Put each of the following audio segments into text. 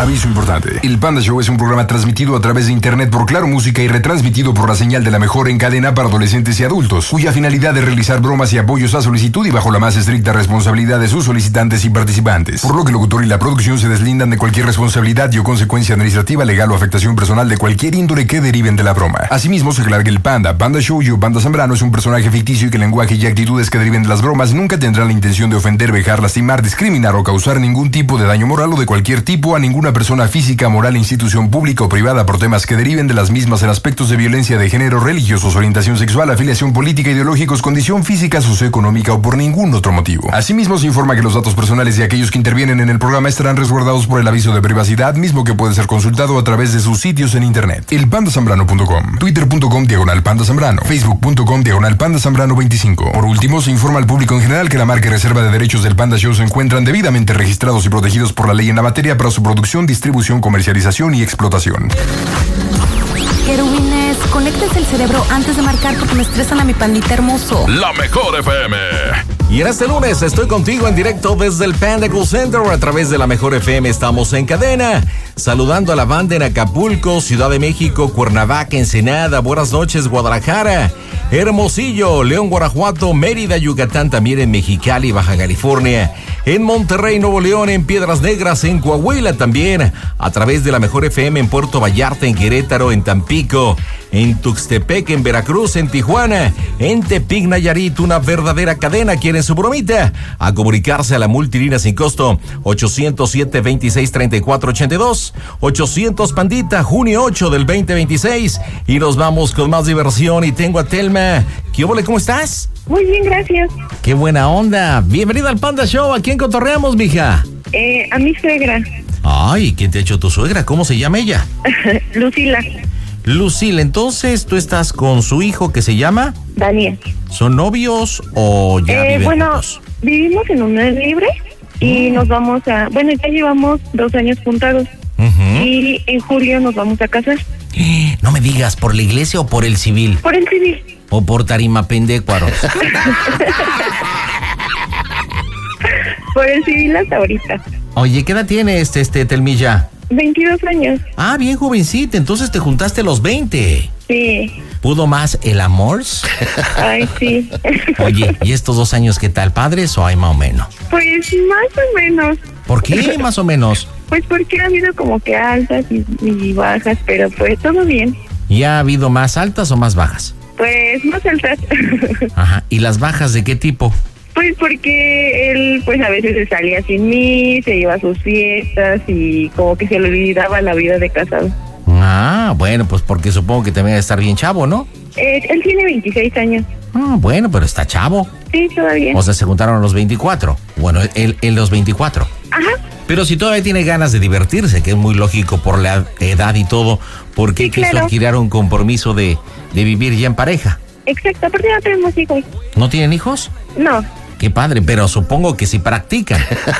Aviso importante. El Panda Show es un programa transmitido a través de internet por Claro Música y retransmitido por la señal de la mejor en cadena para adolescentes y adultos, cuya finalidad es realizar bromas y apoyos a solicitud y bajo la más estricta responsabilidad de sus solicitantes y participantes. Por lo que el locutor y la producción se deslindan de cualquier responsabilidad y o consecuencia administrativa, legal o afectación personal de cualquier índole que deriven de la broma. Asimismo, se aclara que el Panda Show y Panda Zambrano es un personaje ficticio y que el lenguaje y actitudes que deriven de las bromas nunca tendrán la intención de ofender, vejar, lastimar, discriminar o causar ningún tipo de daño moral o de cualquier tipo a ninguna persona física, moral, institución pública o privada por temas que deriven de las mismas en aspectos de violencia de género, religiosos, orientación sexual, afiliación política, ideológicos, condición física, socioeconómica o por ningún otro motivo. Asimismo, se informa que los datos personales de aquellos que intervienen en el programa estarán resguardados por el aviso de privacidad, mismo que puede ser consultado a través de sus sitios en internet. elpandasambrano.com, twitter.com/Panda Zambrano, facebook.com/Panda Zambrano 25. Por último, se informa al público en general que la marca y reserva de derechos del Panda Show se encuentran debidamente registrados y protegidos por la ley en la materia para su producción, distribución, comercialización y explotación. Querubines, conectes el cerebro antes de marcar porque me estresan a mi pandita hermoso. La mejor FM. Y en este lunes estoy contigo en directo desde el Panda Cool Center a través de la mejor FM. Estamos en cadena, saludando a la banda en Acapulco, Ciudad de México, Cuernavaca, Ensenada, buenas noches, Guadalajara, Hermosillo, León, Guanajuato, Mérida, Yucatán, también en Mexicali, Baja California, en Monterrey, Nuevo León, en Piedras Negras, en Coahuila también, a través de la mejor FM en Puerto Vallarta, en Querétaro, en Tampico, en Tuxtepec, en Veracruz, en Tijuana, en Tepic, Nayarit, una verdadera cadena. ¿Quieren su bromita? A comunicarse a la multilínea sin costo 807-2634-82, 800 Pandita, junio 8 del 2026, y nos vamos con más diversión. Y tengo a Telma. ¿Qué óvole? ¿Cómo estás? Muy bien, gracias. ¡Qué buena onda! Bienvenida al Panda Show. ¿A quién cotorreamos, mija? A mi suegra. Ay, ¿quién te ha hecho tu suegra? ¿Cómo se llama ella? Lucila. Lucila, entonces tú estás con su hijo que se llama Daniel. ¿Son novios o ya viven juntos? Vivimos en unión libre y nos vamos a... Bueno, ya llevamos 2 años juntados. Y en julio nos vamos a casar. No me digas, ¿por la iglesia o por el civil? Por el civil. ¿O por Tarimapendecuaros? Por el civil hasta ahorita. Oye, ¿qué edad tiene Telmilla? 22 años. Ah, bien jovencita, entonces te juntaste a los 20. Sí. ¿Pudo más el amor? Ay, sí. Oye, ¿y estos 2 años qué tal, padres o hay más o menos? Pues más o menos. ¿Por qué más o menos? Pues porque ha habido como que altas y bajas, pero pues todo bien. ¿Y ha habido más altas o más bajas? Pues más altas. Ajá, ¿y las bajas de qué tipo? Pues porque él pues a veces se salía sin mí, se iba a sus fiestas y como que se le olvidaba la vida de casado. Ah, bueno, pues porque supongo que también debe estar bien chavo, ¿no? Él tiene 26 años. Ah, bueno, pero está chavo. Sí, todavía. O sea, se juntaron a los 24. Bueno, él los 24. Ajá. Pero si todavía tiene ganas de divertirse, que es muy lógico por la edad y todo, ¿por qué quiso adquirir un compromiso de vivir ya en pareja? Exacto, porque no tenemos hijos. ¿No tienen hijos? No. Qué padre, pero supongo que sí practican.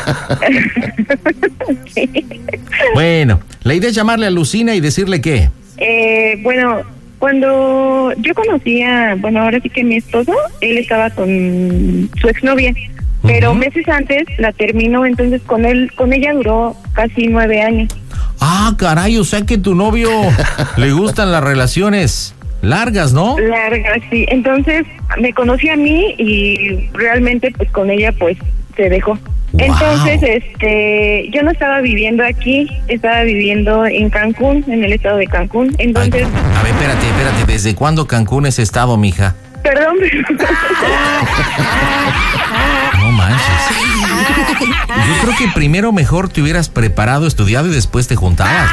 Sí. Bueno, la idea es llamarle a Lucina y decirle qué. Bueno, cuando yo conocía, ahora sí que mi esposo, él estaba con su exnovia, pero meses antes la terminó, entonces con ella duró casi 9 años. Ah, caray, o sea que tu novio le gustan las relaciones largas, ¿no? Largas, sí. Entonces me conoció a mí y realmente pues con ella pues se dejó. Wow. Entonces, yo no estaba viviendo aquí, estaba viviendo en Cancún, en el estado de Cancún. Entonces... Ay, a ver, espérate, ¿desde cuándo Cancún es estado, mija? Perdón, pero... No manches. Yo creo que primero mejor te hubieras preparado, estudiado y después te juntabas.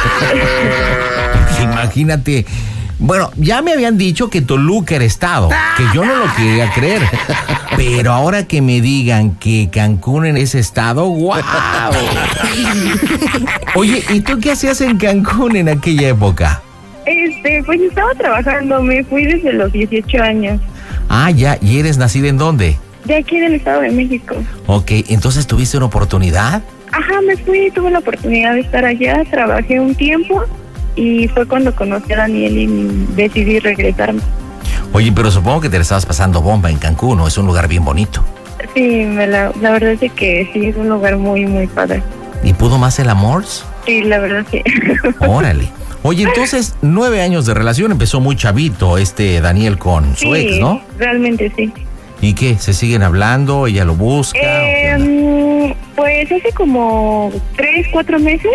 Imagínate... Bueno, ya me habían dicho que Toluca era estado, que yo no lo quería creer. Pero ahora que me digan que Cancún en ese estado, ¡guau! Oye, ¿y tú qué hacías en Cancún en aquella época? Pues estaba trabajando, me fui desde los 18 años. Ah, ya, ¿y eres nacida en dónde? De aquí del Estado de México. Ok, ¿entonces tuviste una oportunidad? Ajá, me fui, tuve la oportunidad de estar allá, trabajé un tiempo y fue cuando conocí a Daniel y decidí regresarme. Oye, pero supongo que te la estabas pasando bomba en Cancún, ¿no? Es un lugar bien bonito. Sí, la verdad es que sí, es un lugar muy, muy padre. ¿Y pudo más el amor? Sí, la verdad sí. Órale. Oye, entonces, 9 años de relación, empezó muy chavito Daniel con su ex, ¿no? Realmente sí. ¿Y qué? ¿Se siguen hablando? ¿Ella lo busca? Pues hace como 3, 4 meses,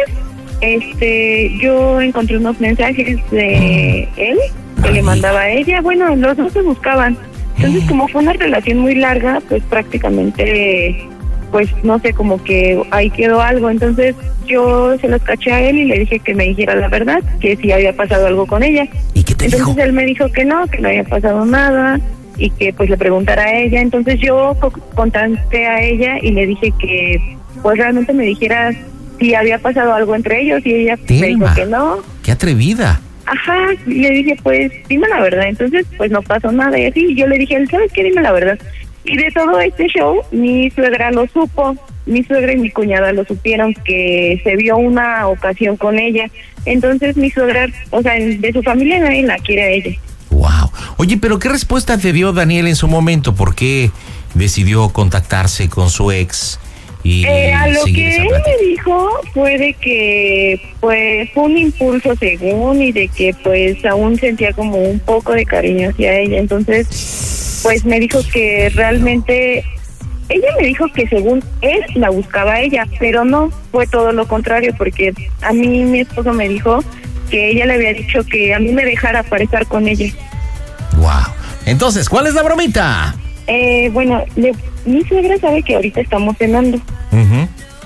yo encontré unos mensajes de él que le mandaba a ella. Bueno, los dos se buscaban. Entonces, como fue una relación muy larga, pues prácticamente, pues no sé, como que ahí quedó algo. Entonces, yo se los caché a él y le dije que me dijera la verdad, que si había pasado algo con ella. ¿Y qué te dijo? Entonces, él me dijo que no había pasado nada y que pues le preguntara a ella. Entonces, yo contacté a ella y le dije que pues realmente me dijera si había pasado algo entre ellos, y ella me dijo que no. ¡Qué atrevida! Ajá, y le dije, pues, dime la verdad. Entonces, pues, no pasó nada, y así, y yo le dije, ¿sabes qué? Dime la verdad. Y de todo este show, mi suegra lo supo, mi suegra y mi cuñada lo supieron, que se vio una ocasión con ella. Entonces, mi suegra, o sea, de su familia nadie la quiere a ella. Wow. Oye, pero ¿qué respuesta te dio Daniel en su momento? ¿Por qué decidió contactarse con su ex? Y a lo que él me dijo fue de que pues fue un impulso según, y de que pues aún sentía como un poco de cariño hacia ella. Entonces pues me dijo que realmente ella me dijo que según él la buscaba a ella, pero no, fue todo lo contrario, porque a mí mi esposo me dijo que ella le había dicho que a mí me dejara para estar con ella. Wow. Entonces, ¿cuál es la bromita? Bueno, mi suegra sabe que ahorita estamos cenando. Uh-huh.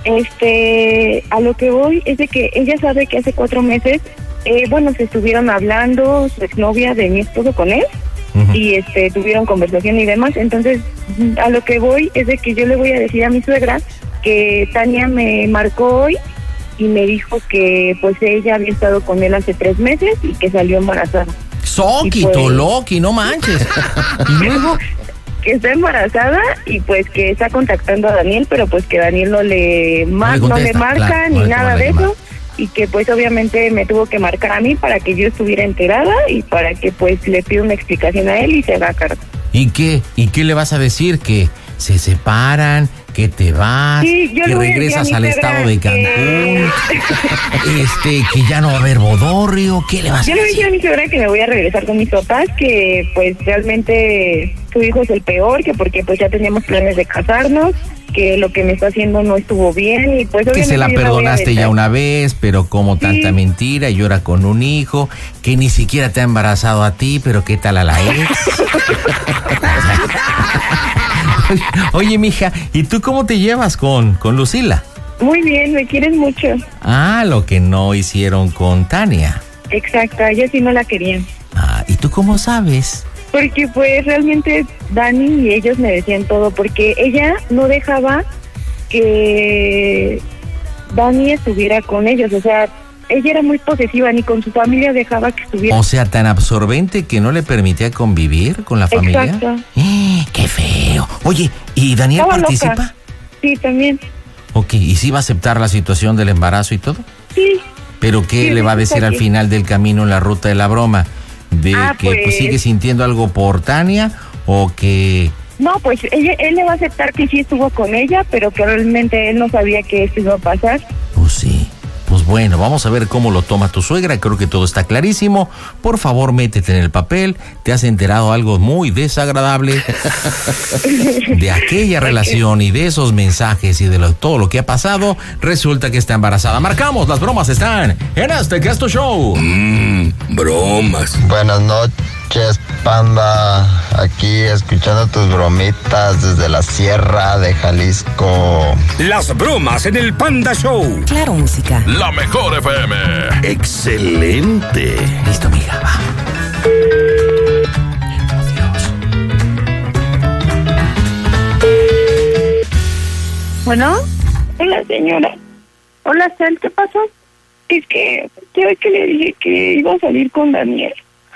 A lo que voy es de que ella sabe que hace 4 meses, se estuvieron hablando, su exnovia de mi esposo con él, uh-huh, y tuvieron conversación y demás. Entonces, a lo que voy es de que yo le voy a decir a mi suegra que Tania me marcó hoy y me dijo que pues ella había estado con él hace 3 meses y que salió embarazada. Soquito, pues, Loki, no manches. Y luego que está embarazada y pues que está contactando a Daniel, pero pues que Daniel no le marca, claro, ni nada de eso, y que pues obviamente me tuvo que marcar a mí para que yo estuviera enterada y para que pues le pida una explicación a él y se haga cargo. ¿Y qué le vas a decir? ¿Que se separan? ¿Que te vas? Sí, ¿Que regresas al estado de Cancún? ¿Que ya no va a haber bodorrio? ¿Qué le vas a decir? Yo le dije a mi suegra que me voy a regresar con mis papás, que pues realmente su hijo es el peor, que porque pues ya teníamos planes de casarnos, que lo que me está haciendo no estuvo bien, y pues que se la perdonaste ya una vez, pero como tanta mentira, y ahora con un hijo que ni siquiera te ha embarazado a ti, pero ¿qué tal a la ex? Oye, mija, ¿y tú cómo te llevas con Lucila? Muy bien, me quieren mucho. Ah, lo que no hicieron con Tania. Exacto, ella sí no la querían. Ah, ¿y tú cómo sabes? Porque pues realmente Dani y ellos me decían todo, porque ella no dejaba que Dani estuviera con ellos, o sea, ella era muy posesiva, ni con su familia dejaba que estuviera. O sea, tan absorbente que no le permitía convivir con la familia. Exacto. ¡Qué feo! Oye, ¿y Daniel estaba participa? Loca. Sí, también. Ok, ¿y sí va a aceptar la situación del embarazo y todo? Sí. ¿Pero qué le va a decir al final del camino en la ruta de la broma? ¿De que pues sigue sintiendo algo por Tania o que...? No, pues él le va a aceptar que sí estuvo con ella, pero que realmente él no sabía que esto iba a pasar. Pues sí. Pues bueno, vamos a ver cómo lo toma tu suegra. Creo que todo está clarísimo. Por favor, métete en el papel. ¿Te has enterado algo muy desagradable de aquella relación y de esos mensajes y de todo lo que ha pasado? Resulta que está embarazada. Marcamos, las bromas están en este que es tu show. Bromas. Buenas noches, Panda. Aquí escuchando tus bromitas desde la Sierra de Jalisco. Las bromas en el Panda Show. Claro, música. La mejor FM. Excelente. Listo, mija, va. Bueno. Hola, señora. Hola, Sal, ¿qué pasó? Es que ya ve que le dije que iba a salir con Daniel.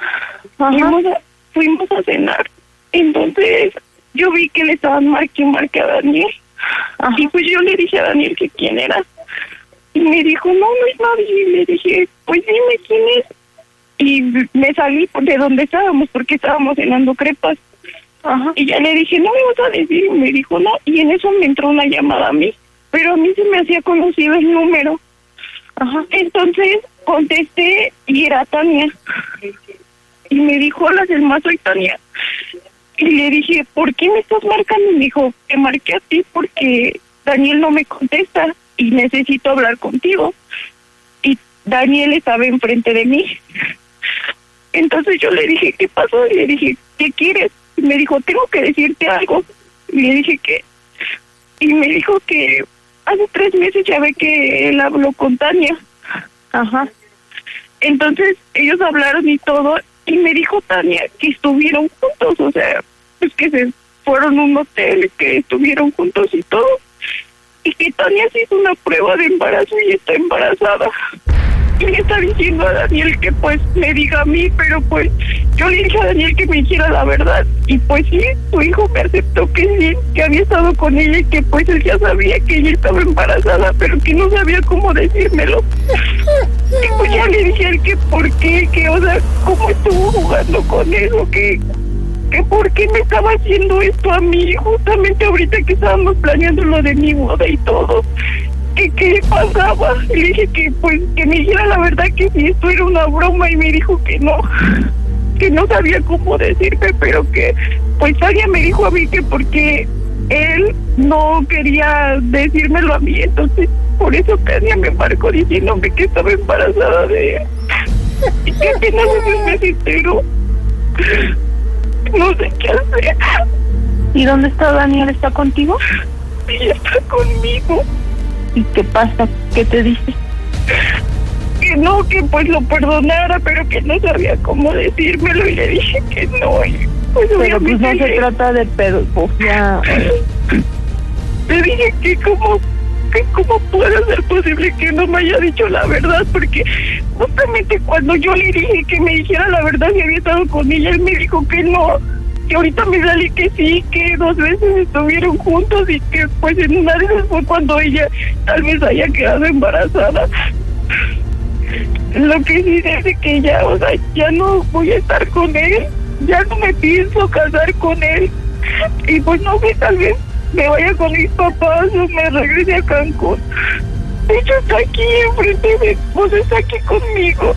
Fuimos a cenar. Entonces yo vi que le estaban marque a Daniel. Ajá. Y pues yo le dije a Daniel que quién era. Y me dijo, no es nadie. Y le dije, pues dime quién es. Y me salí de donde estábamos, porque estábamos cenando crepas. Ajá. Y ya le dije, no me vas a decir. Y me dijo, no. Y en eso me entró una llamada a mí. Pero a mí se me hacía conocido el número. Ajá. Entonces contesté y era Tania. Y me dijo, hola Selma, soy Tania. Y le dije, ¿por qué me estás marcando? Y me dijo, te marqué a ti porque Daniel no me contesta y necesito hablar contigo. Y Daniel estaba enfrente de mí. Entonces yo le dije, ¿qué pasó? Y le dije, ¿qué quieres? Y me dijo, tengo que decirte algo. Y le dije, ¿qué? Y me dijo que hace 3 meses ya ve que él habló con Tania. Ajá. Entonces ellos hablaron y todo, y me dijo Tania que estuvieron juntos, o sea, pues que se fueron a un hotel, que estuvieron juntos y todo, y que Tania se hizo una prueba de embarazo y está embarazada. Y le está diciendo a Daniel que pues me diga a mí, pero pues yo le dije a Daniel que me dijera la verdad, y pues sí, su hijo me aceptó que sí, que había estado con ella y que pues él ya sabía que ella estaba embarazada, pero que no sabía cómo decírmelo. Y pues ya le dije a él que por qué, que o sea, cómo estuvo jugando con eso, que por qué me estaba haciendo esto a mí, justamente ahorita que estábamos planeando lo de mi boda y todo. ¿Qué pasaba? Y le dije que pues que me dijera la verdad, que si esto era una broma, y me dijo que no sabía cómo decirme, pero que pues Tania me dijo a mí que porque él no quería decírmelo a mí, entonces por eso Tania me marcó diciéndome que estaba embarazada de él y que apenas me enteró. No sé qué hacer. ¿Y dónde está Daniel? ¿Está contigo? Sí, está conmigo. ¿Y qué pasa? ¿Qué te dice? Que no, que pues lo perdonara, pero que no sabía cómo decírmelo, y le dije que no, y pues pero pues no se trata de pedofilia. Le dije que cómo puede ser posible que no me haya dicho la verdad, porque justamente cuando yo le dije que me dijera la verdad si había estado con ella, él me dijo que no, que ahorita me salí que sí, que 2 veces estuvieron juntos y que pues en una de esas fue cuando ella tal vez haya quedado embarazada. Lo que sí es que ya, o sea, ya no voy a estar con él, ya no me pienso casar con él, y pues no sé, tal vez me vaya con mis papás o me regrese a Cancún. De hecho está aquí enfrente de, pues está aquí conmigo.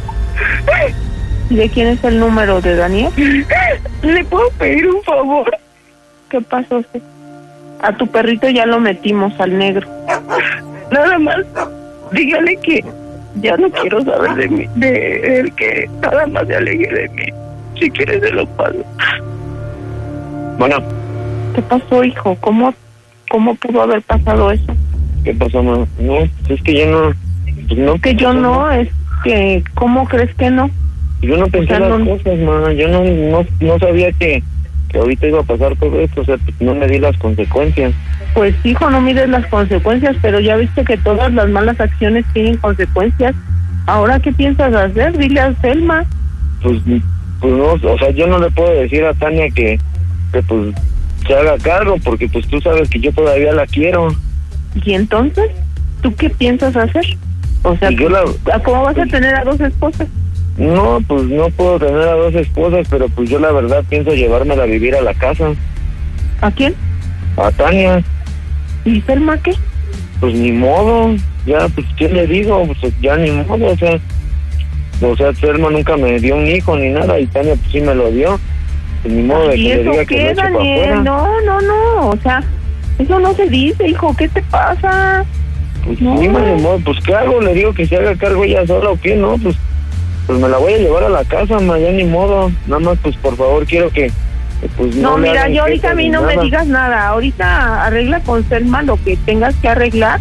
¿Y de quién es el número de Daniel? ¿Le puedo pedir un favor? ¿Qué pasó? A tu perrito ya lo metimos al negro. Nada más, dígale que ya no quiero saber de mí, de él, que nada más se aleje de mí. Si quieres se lo paso. Bueno. ¿Qué pasó, hijo? ¿Cómo pudo haber pasado eso? ¿Qué pasó, mamá? No, es que yo no... Pues no, que yo no, es que... ¿Cómo crees que no? Yo no pensé las cosas, mamá. Yo no sabía que ahorita iba a pasar todo esto. O sea, no me di las consecuencias. Pues, hijo, no mides las consecuencias, pero ya viste que todas las malas acciones tienen consecuencias. ¿Ahora qué piensas hacer? Dile a Selma. Pues no, o sea, yo no le puedo decir a Tania que pues se haga cargo, porque pues tú sabes que yo todavía la quiero. ¿Y entonces? ¿Tú qué piensas hacer? O sea, ¿cómo vas a tener a 2 esposas? No, pues no puedo tener a 2 esposas, pero pues yo la verdad pienso llevármela a vivir a la casa. ¿A quién? A Tania. ¿Y Selma qué? Pues ni modo, ya, pues ¿qué le digo? Pues ya ni modo, o sea, Selma nunca me dio un hijo ni nada, y Tania pues sí me lo dio. Pues ni modo de que le diga que lo eche para afuera. No, o sea, eso no se dice, hijo, ¿qué te pasa? Pues no. Ni modo, pues ¿qué hago? ¿Le digo que se haga cargo ella sola o qué? No, pues me la voy a llevar a la casa, ya ni modo. Nada más, pues por favor, quiero que pues no, mira, yo ahorita a mí no me digas nada. Ahorita arregla con Selma lo que tengas que arreglar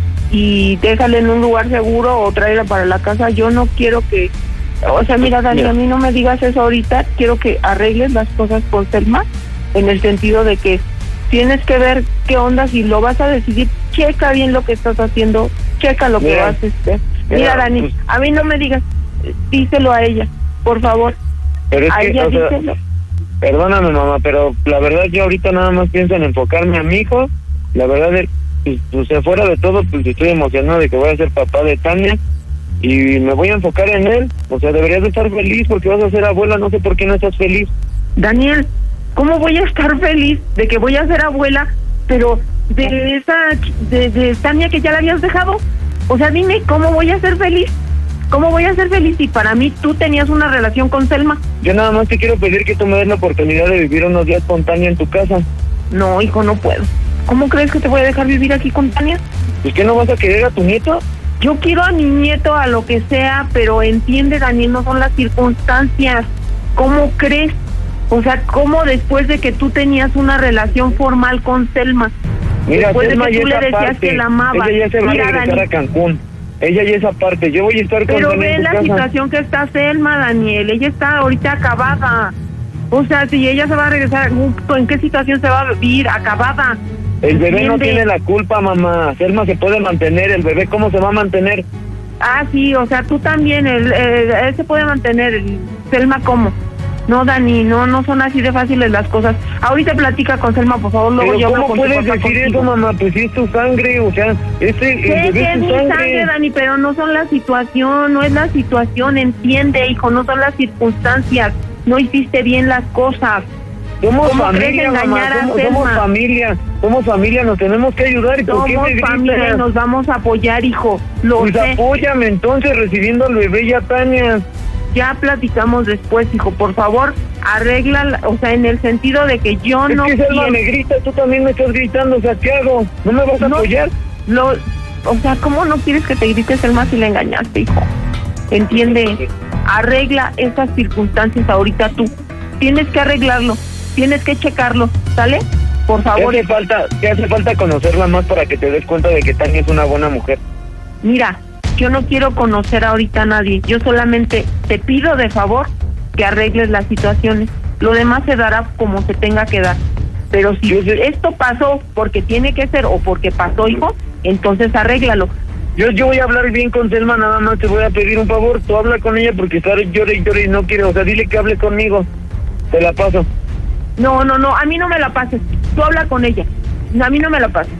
y déjale en un lugar seguro o tráela para la casa. Yo no quiero que... O sea, mira, Dani, a mí no me digas eso ahorita. Quiero que arregles las cosas con Selma, en el sentido de que tienes que ver qué onda. Si lo vas a decidir, checa bien lo que estás haciendo, checa lo que vas a hacer. Mira, Dani, pues, a mí no me digas, díselo a ella, por favor. Pero es a que, ella díselo. Perdóname, mamá, pero la verdad yo ahorita nada más pienso en enfocarme a mi hijo. La verdad, pues fuera de todo, pues estoy emocionado de que voy a ser papá de Tania y me voy a enfocar en él. O sea, deberías de estar feliz porque vas a ser abuela. No sé por qué no estás feliz. Daniel, ¿cómo voy a estar feliz de que voy a ser abuela, pero de esa de Tania que ya la habías dejado? O sea, dime, ¿cómo voy a ser feliz? ¿Cómo voy a ser feliz si para mí tú tenías una relación con Selma? Yo nada más te quiero pedir que tú me des la oportunidad de vivir unos días con Tania en tu casa. No, hijo, no puedo. ¿Cómo crees que te voy a dejar vivir aquí con Tania? ¿Pues qué, no vas a querer a tu nieto? Yo quiero a mi nieto, a lo que sea, pero entiende, Daniel, no son las circunstancias. ¿Cómo crees? O sea, ¿cómo después de que tú tenías una relación formal con Selma? Mira, después Selma de que ya tú le esa decías parte, que la amabas. ella ya se va a Mira, regresar Dani, a Cancún. Ella ya esa parte, yo voy a estar con pero Tania ve en tu la casa. situación que está Selma, Daniel. Ella está ahorita acabada. O sea, si ella se va a regresar, ¿en qué situación se va a vivir? Acabada. El bebé no ¿Entiendes? tiene la culpa, mamá. Selma se puede mantener, el bebé, ¿cómo se va a mantener? Ah, sí, o sea, tú también, él se puede mantener. Selma, ¿cómo? No, Dani, no son así de fáciles las cosas. Ahorita platica con Selma, por favor, luego Pero yo hablo ¿cómo con tu puedes papá decir contigo. eso, mamá? Pues si es tu sangre, o sea, el Sé bebé que es es tu mi sangre, Dani, pero no son la situación, no es la situación, entiende, hijo, no son las circunstancias. No hiciste bien las cosas. Somos ¿Cómo crees familia, mamá, engañar a somos Selma? familia, nos tenemos que ayudar. ¿Y por qué Somos me familia y gritas? nos vamos a apoyar, hijo. Lo Pues sé. apóyame entonces recibiendo al bebé ya, Tania. Ya platicamos después, hijo. Por favor, arregla, o sea, en el sentido de que yo Es no que Selma quiero... me grita, tú también me estás gritando, o sea, ¿qué hago? ¿No me vas a No, apoyar? O sea, ¿cómo no quieres que te grites Selma si le engañaste, hijo? Entiende, arregla estas circunstancias ahorita tú. Tienes que arreglarlo, tienes que checarlo, ¿sale? Por favor. ¿Te hace falta conocerla más para que te des cuenta de que Tania es una buena mujer? Mira, yo no quiero conocer ahorita a nadie. Yo solamente te pido de favor que arregles las situaciones. Lo demás se dará como se tenga que dar. Pero si esto pasó porque tiene que ser o porque pasó, hijo, entonces arréglalo. Yo voy a hablar bien con Selma, nada más te voy a pedir un favor. Tú habla con ella porque está llore y no quiere. O sea, dile que hable conmigo. Te la paso. No, a mí no me la pases. Tú habla con ella. A mí no me la pases.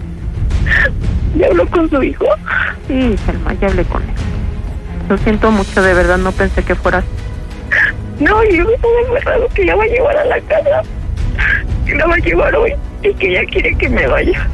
¿Ya habló con su hijo? Sí, Selma, ya hablé con él. Lo siento mucho, de verdad, no pensé que fueras. No, yo me estoy agarrado que ya va a llevar a la casa. Que la va a llevar hoy y que ya quiere que me vaya.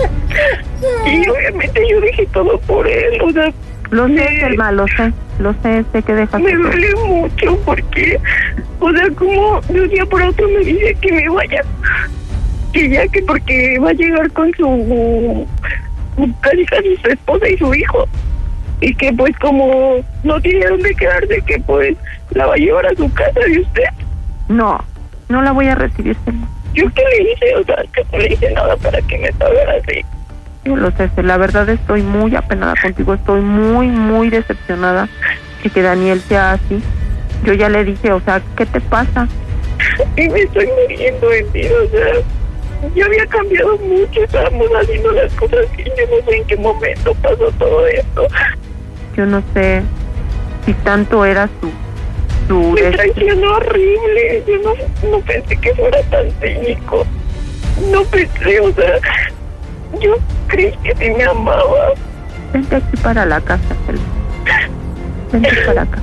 Y obviamente yo dije todo por él, o sea... Lo sé, Selma, lo sé que dejas... Me duele mucho porque, o sea, como de un día por otro me dice que me vaya. Que ya que porque va a llegar con su... casi su esposa y su hijo. Y que pues como no tiene dónde quedarse, que pues la va a llevar a su casa de usted. No la voy a recibir, Selma. ¿Yo qué le hice? O sea, que no le hice nada para que me pagara así. Yo lo sé, la verdad estoy muy apenada contigo, estoy muy decepcionada de que Daniel sea así. Yo ya le dije, o sea, ¿qué te pasa? Y me estoy muriendo en ti, o sea, ya había cambiado mucho, estábamos haciendo las cosas y yo no sé en qué momento pasó todo esto. Yo no sé si tanto era su me traicionó horrible, yo no pensé que fuera tan cínico. No pensé, o sea, yo creí que sí me amaba. Vente aquí para la casa, Selma. Vente para acá.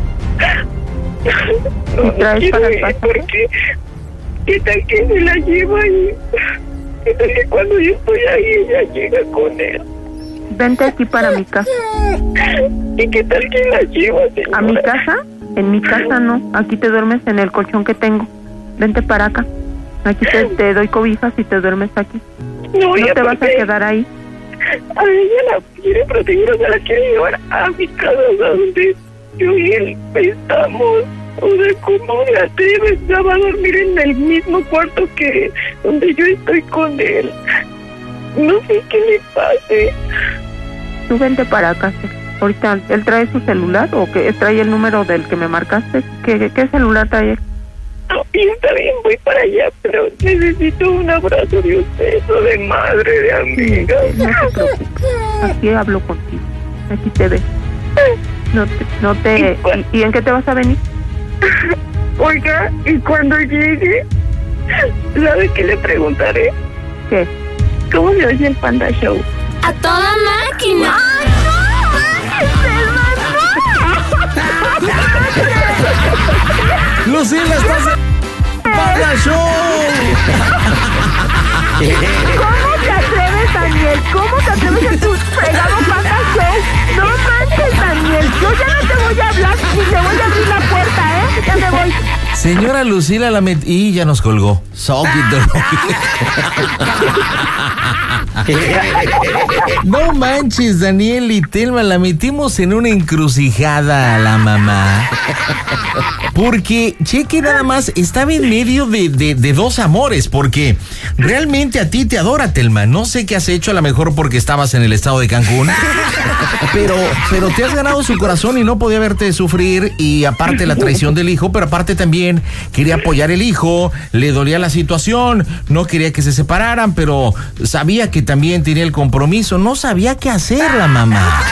No, traes para el pasaje? Porque ¿qué tal que se la lleva y qué tal que cuando yo estoy ahí ella llega con él? Vente aquí para mi casa. ¿Y qué tal que la lleva, señora? ¿A mi casa? En mi casa no. Aquí te duermes en el colchón que tengo. Vente para acá. Aquí te doy cobijas y te duermes aquí. No te vas a quedar ahí. A ella la quiere proteger, o sea, la quiere llevar a mi casa, o sea, donde yo y él estamos. O sea, ¿cómo me atreves? Ya va a dormir en el mismo cuarto que donde yo estoy con él. No sé qué le pase. Tú vente para acá. Ahorita, ¿él trae su celular o que trae el número del que me marcaste? ¿Qué celular trae él? No, y está bien, voy para allá, pero necesito un abrazo de un beso de madre, de amiga. No te preocupes, aquí hablo contigo, aquí te ves. ¿Y en qué te vas a venir? Oiga, y cuando llegue, ¿sabe qué le preguntaré? ¿Qué? ¿Cómo se oye el Panda Show? ¡A toda máquina! ¡Ay, no! Lucila, estás en Panda Show. ¿Cómo te atreves, Daniel? ¿Cómo te atreves en tu fregado Panda Show? Señora Lucila y ya nos colgó. Soquito. No manches, Daniel y Telma, la metimos en una encrucijada a la mamá. Porque, cheque nada más, estaba en medio de dos amores, porque realmente a ti te adora, Telma. No sé qué has hecho, a lo mejor porque estabas en el estado de Cancún, pero te has ganado su corazón y no podía verte sufrir, y aparte la traición del hijo, pero aparte también quería apoyar el hijo, le dolía la situación, no quería que se separaran, pero sabía que también tenía el compromiso, no sabía qué hacer la mamá.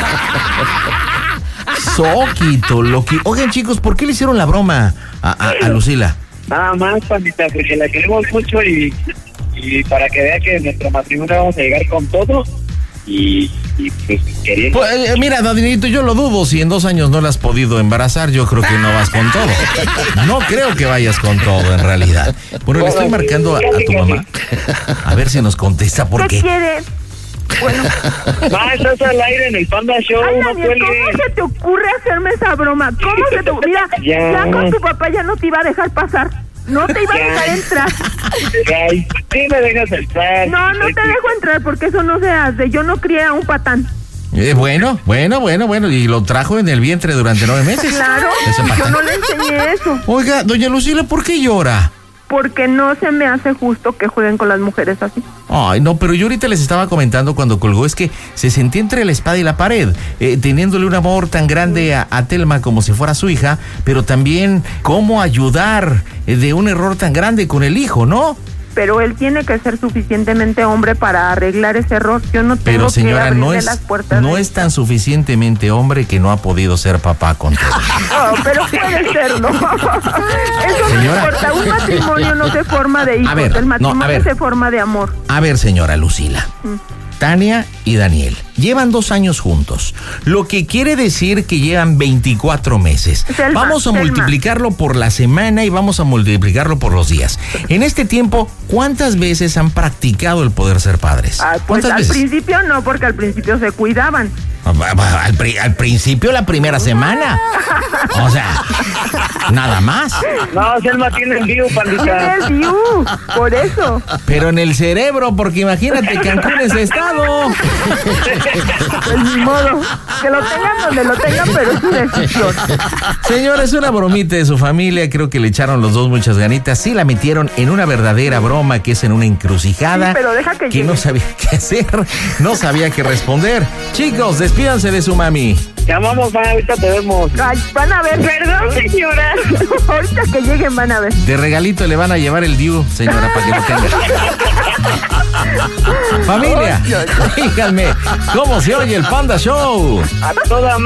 Soquito, Oigan, chicos, ¿por qué le hicieron la broma a Lucila? Nada más, pandita, porque la queremos mucho y para que vea que en nuestro matrimonio vamos a llegar con todo y pues queriendo... Pues, mira, Danielito, yo lo dudo. Si en 2 años no la has podido embarazar, yo creo que no vas con todo. No creo que vayas con todo, en realidad. Bueno, le estoy marcando a tu mamá. A ver si nos contesta, porque... ¿Qué quieres? Bueno. Estás al aire en el Panda Show. Ay, Daniel, ¿cómo se te ocurre hacerme esa broma? ¿Cómo se te ocurre? Mira, ya con tu papá ya no te iba a dejar pasar. No te iba a dejar entrar. Ay, sí me dejas entrar. No te dejo entrar porque eso no se hace. Yo no crié a un patán. Bueno. Y lo trajo en el vientre durante 9 meses. Claro, yo no le enseñé eso. Oiga, doña Lucila, ¿por qué llora? Porque no se me hace justo que jueguen con las mujeres así. Ay, no, pero yo ahorita les estaba comentando cuando colgó, es que se sentía entre la espada y la pared, teniéndole un amor tan grande a Telma como si fuera su hija, pero también cómo ayudar de un error tan grande con el hijo, ¿no? Pero él tiene que ser suficientemente hombre para arreglar ese error. Yo no tengo pero, señora, que abrirle las puertas. No es tan suficientemente hombre que no ha podido ser papá con Telma. No, pero puede serlo. Eso señora, no importa. Un matrimonio no se forma de hijos. El matrimonio se forma de amor. A ver, señora Lucila. Tania y Daniel llevan 2 años juntos, lo que quiere decir que llevan 24 meses. Vamos a multiplicarlo por la semana y vamos a multiplicarlo por los días. En este tiempo, ¿cuántas veces han practicado el poder ser padres? Pues al veces? Principio no, porque al principio se cuidaban. Al principio, la primera semana. O sea, nada más. No, Selma tiene el view, pandita. Tiene el view, por eso. Pero en el cerebro, porque imagínate, Cancún es estado. Pues ni modo, que lo tengan donde lo tengan, pero es su decisión. Señora, es una bromita de su familia, creo que le echaron los dos muchas ganitas, sí la metieron en una verdadera broma, que es en una encrucijada, sí, pero deja que llegue. No sabía qué hacer, no sabía qué responder. Chicos, despídanse de su mami. Te amamos, ahorita te vemos. Ay, van a ver. Perdón, señora. Ahorita que lleguen van a ver. De regalito le van a llevar el DIU, señora, para que lo tenga. Familia, díganme, ¿cómo se oye el Panda Show? A toda